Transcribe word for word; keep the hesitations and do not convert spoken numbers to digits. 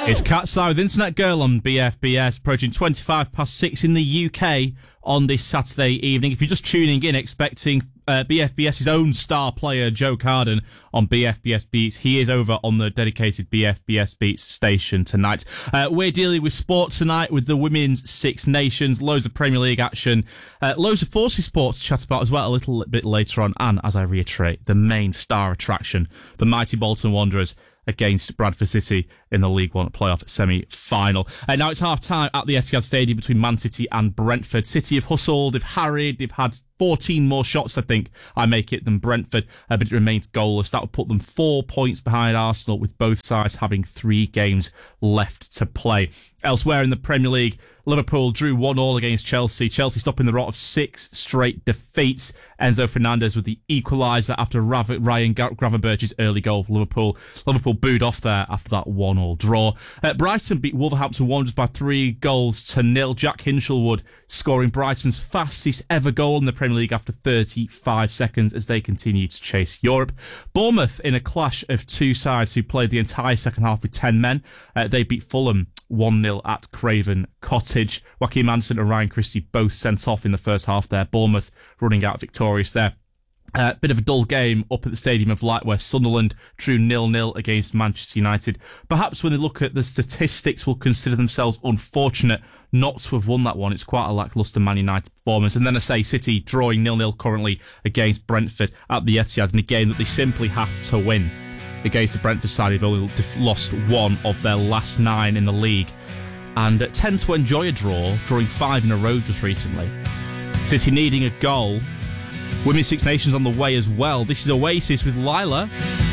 It's Cat's Eye with Internet Girl on B F B S, approaching twenty-five past six in the U K on this Saturday evening. If you're just tuning in, expecting uh, BFBS's own star player, Joe Carden, on B F B S Beats, he is over on the dedicated B F B S Beats station tonight. Uh, we're dealing with sport tonight with the Women's Six Nations, loads of Premier League action, uh, loads of Forces sport to chat about as well a little bit later on, and as I reiterate, the main star attraction, the mighty Bolton Wanderers against Bradford City in the League One playoff semi-final. And now it's half-time at the Etihad Stadium between Man City and Brentford. City have hustled, they've harried, they've had fourteen more shots, I think, I make it, than Brentford, uh, but it remains goalless. That would put them four points behind Arsenal, with both sides having three games left to play. Elsewhere in the Premier League, Liverpool drew one all against Chelsea. Chelsea stopping the rot of six straight defeats. Enzo Fernandez with the equaliser after Rav- Ryan Gravenberch's early goal for Liverpool. Liverpool booed off there after that one all draw. Uh, Brighton beat Wolverhampton Wanderers by three goals to nil. Jack Hinshelwood scoring Brighton's fastest ever goal in the Premier League after thirty-five seconds as they continue to chase Europe. Bournemouth, in a clash of two sides who played the entire second half with ten men, uh, they beat Fulham one nil at Craven Cottage. Joaquin Manson and Ryan Christie both sent off in the first half there. Bournemouth running out victorious there. A uh, bit of a dull game up at the Stadium of Light where Sunderland drew nil nil against Manchester United. Perhaps when they look at the statistics, will consider themselves unfortunate not to have won that one. It's quite a lacklustre Man United performance. And then I say City drawing nil nil currently against Brentford at the Etihad in a game that they simply have to win against the Brentford side. They've only lost one of their last nine in the league and tend to enjoy a draw, drawing five in a row just recently. City needing a goal. Women's Six Nations on the way as well. This is Oasis with Lila.